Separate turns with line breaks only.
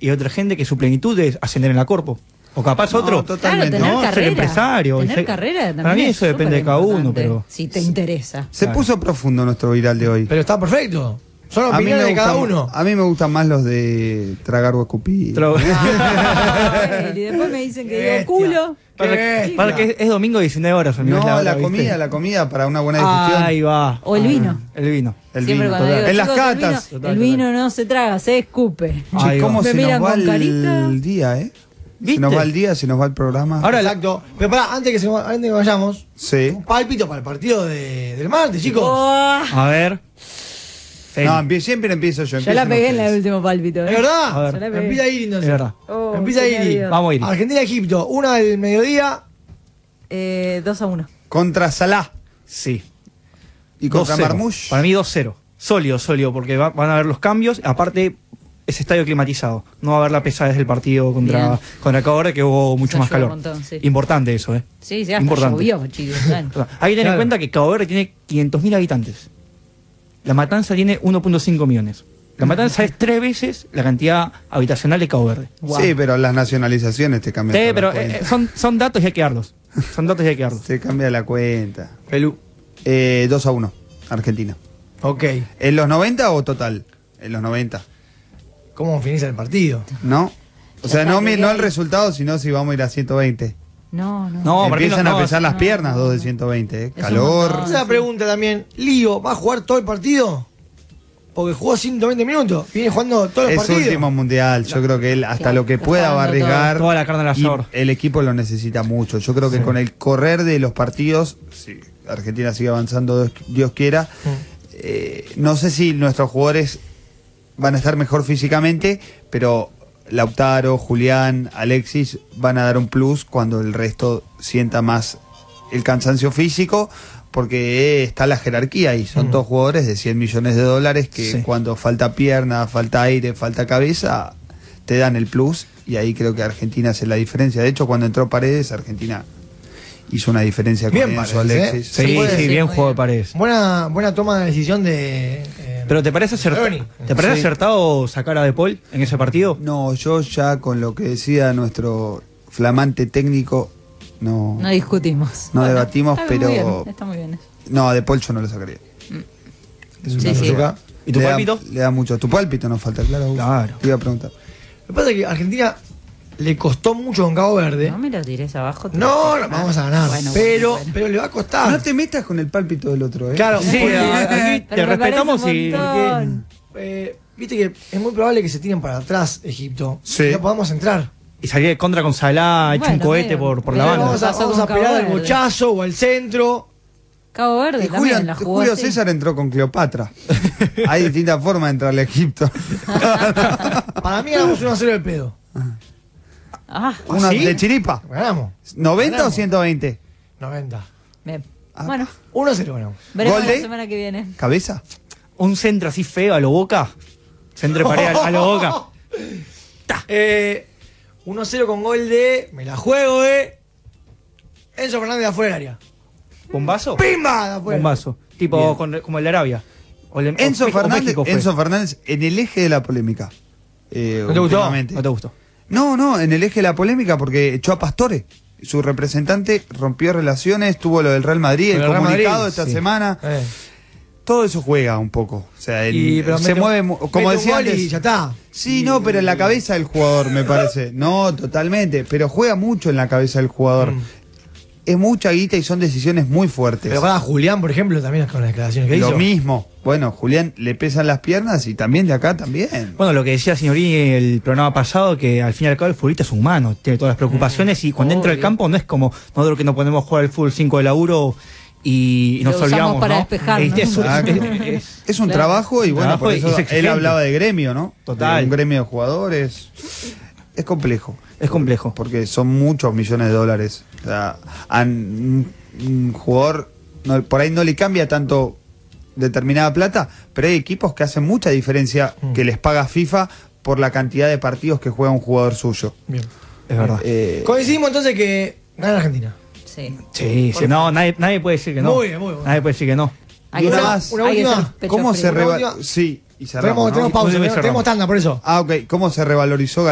y otra gente que su plenitud es ascender en la corpo. O capaz otro.
Totalmente.
Claro,
No, ser empresario.
Tener carrera también.
Para mí eso depende de cada uno,
importante,
pero.
Si te interesa.
Se puso profundo nuestro viral de hoy.
Pero está perfecto. Son
A mí
opiniones
me
de cada
gustan-
uno.
A mí me gustan más los de tragar o escupir.
Ay, y después me dicen que digo culo.
Para que es domingo 19 horas. al nivel
No,
hora,
la
¿viste?
comida para una buena digestión.
Ahí va.
O el vino.
El vino.
El
Siempre
vino,
cuando
total.
digo,
En las
chicos,
catas.
el vino no se traga, se escupe.
Che,
Ahí va.
¿cómo
Me
se
miran
nos va
con carita.
el día, Se
¿Viste?
nos va el día, se nos va el programa.
Ahora
Exacto. Pero pará, antes de que vayamos,
Sí.
un pálpito para el partido del martes, chicos.
Oh,
A ver.
No, siempre empiezo yo.
yo la
empiecen
pegué en
ustedes.
el último pálpito.
¿Es
A
verdad?
ver.
Empieza Iri entonces.
Es verdad.
Oh,
Empieza
qué
Iri.
nervios.
Vamos, Iri.
Argentina-Egipto, una del mediodía.
2-1.
Contra Salah
Sí.
y contra
2-0.
Marmoush.
Para mí 2-0. Sólido, porque van a haber los cambios. Aparte, es estadio climatizado. No va a haber la pesadez del partido contra Cabo Verde, que hubo mucho
Eso
más
ayuda
calor.
un montón, sí.
Importante eso,
Sí, hasta
Importante.
llovió, chicos. Bueno.
Hay que tener en
Claro.
cuenta que Cabo Verde tiene 500.000 habitantes. La Matanza tiene 1.5 millones. La Matanza es 3 veces la cantidad habitacional de Cabo Verde.
Sí, pero las nacionalizaciones te cambian.
Sí,
toda
pero
la cuenta.
son datos y hay que darlos. Son datos y hay que darlos.
Se cambia la cuenta.
Pelú.
2-1, Argentina.
Ok.
¿En los 90 o total? En los 90.
¿Cómo finaliza el partido?
¿No? O sea,
Ya
no,
está,
no el
ahí.
resultado, sino si vamos a ir a 120.
No.
No, para mí
Empiezan
no,
a pesar las
no,
piernas,
no.
2 de 120.
un
Calor.
montón.
Esa es la pregunta también. Lío, ¿va a jugar todo el partido? Porque jugó 120 minutos. Viene jugando todos los
Es
partidos.
último mundial. Yo creo que él, hasta
Sí,
lo que
está
pueda, va a
dando
arriesgar.
Toda la carne al
Y
asador.
el equipo lo necesita mucho. Yo creo que con el correr de los partidos, si Argentina sigue avanzando, Dios quiera, no sé si nuestros jugadores van a estar mejor físicamente, pero Lautaro, Julián, Alexis van a dar un plus cuando el resto sienta más el cansancio físico, porque está la jerarquía ahí. Son todos jugadores de 100 millones de dólares que
Sí.
cuando falta pierna, falta aire, falta cabeza, te dan el plus, y ahí creo que Argentina hace la diferencia. De hecho, cuando entró Paredes, Argentina hizo una diferencia con
Bien
Enzo,
Paredes,
Alexis.
Sí,
Sí,
sí,
sí,
bien
muy
juego de
bien.
Paredes.
Buena toma de decisión de.
Pero ¿te parece
Scaloni.
acertado sacar a De Paul en ese partido?
No, yo ya con lo que decía nuestro flamante técnico, no
discutimos.
debatimos,
está muy
pero
bien, está muy bien.
no, de Paul yo no lo sacaría. Es una
Sí, sí.
cosa-
¿Y tu
le da-
pálpito?
Le da mucho. Tu pálpito no falta, claro.
Claro.
Te iba a preguntar.
Lo que pasa es que a Argentina le costó mucho con Cabo Verde.
No me lo tires abajo.
No, vamos a ganar.
Bueno,
pero,
bueno.
pero le va a costar.
No te metas con el pálpito del otro, ¿eh?
Claro,
Sí,
porque-
aquí te
Pero me
respetamos
parece
y.
un montón.
viste que es muy probable que se tiren para atrás Egipto.
Sí.
Y no podamos entrar.
Y salir de contra con Salah, hecho un
Bueno,
cohete
medio-
por la
medio
banda.
Vamos a,
pasó
vamos
con
a
Cabo
pegar al
Verde.
bochazo o al centro.
Cabo Verde
Y
también la jugó
Julio
así.
César entró con Cleopatra. Hay distintas formas de entrar a Egipto.
Para mí ganamos 1-0 de pedo.
Ah,
Una
¿Sí?
de chiripa.
Ganamos.
¿90 o
Ganamos.
120?
90.
bien.
Ah.
Bueno,
1-0 ganamos.
veremos
¿Gol
la
de?
semana que viene.
¿Cabeza?
Un centro así feo a lo Boca. Centro de pared a lo Boca.
1-0 con gol de. Me la juego, Enzo Fernández de afuera del área.
¿Bombazo?
¡Pimba! De afuera.
Bombazo. Tipo como el de Arabia. O el de-
Enzo
o
Fernández,
México fue.
Enzo Fernández en el eje de la polémica.
¿No te gustó?
últimamente.
¿No te gustó?
No, en el eje de la polémica porque echó a Pastore. Su representante rompió relaciones, tuvo lo del Real Madrid,
Con
el
el Real
comunicado
Madrid,
esta
sí.
semana. Todo eso juega un poco. O sea,
Pero
se
mete-
mueve, como
mete un
decía
gol y
antes.
ya está.
Sí, no, pero en la cabeza del jugador, me parece. No, totalmente. Pero juega mucho en la cabeza del jugador. Es mucha guita y son decisiones muy fuertes.
Pero para Julián, por ejemplo, también con las declaraciones que
Lo
hizo.
mismo. Bueno, Julián le pesan las piernas y también de acá también.
Bueno, lo que decía Signorini el programa pasado, que al fin y al cabo el futbolista es humano, tiene todas las preocupaciones y cuando entra al
Obvio.
campo no es como nosotros que no podemos jugar el fútbol 5 de laburo y
Lo
nos
usamos
olvidamos,
para
¿no?
despejarnos.
Es un
Claro.
trabajo y bueno,
Trabajo
por
y
eso
es
él
exigente.
hablaba de gremio, ¿no?
Total.
De un gremio de jugadores. Es complejo.
Es complejo.
Porque son muchos millones de dólares. O sea, un jugador por ahí no le cambia tanto determinada plata, pero hay equipos que hacen mucha diferencia que les paga FIFA por la cantidad de partidos que juega un jugador suyo.
Bien.
Es verdad.
Coincidimos entonces que gana Argentina.
Sí.
Sí, sí, no, nadie puede decir que no.
Muy bien, muy bien.
Nadie puede decir que no.
Hay
Y
que
una
ser-
más.
Una
hay que
última.
ser pecho
¿Cómo
frío.
se
Una
revalorizó?
última.
Sí, y cerramos, ¿no?
Tenemos pausa,
Última y cerramos.
tenemos tanda por eso.
Ah, ok. ¿Cómo se revalorizó